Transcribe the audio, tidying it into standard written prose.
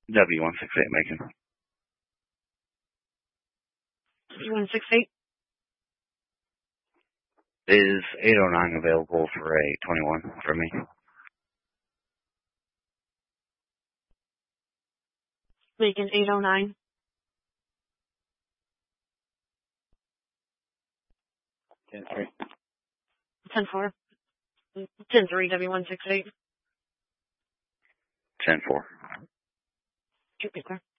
W168 Macon. W168. Is 809 available for a 21 for me? Macon 809. 10-3. 10-4. 10-3 W168. 10-4. Should be clear.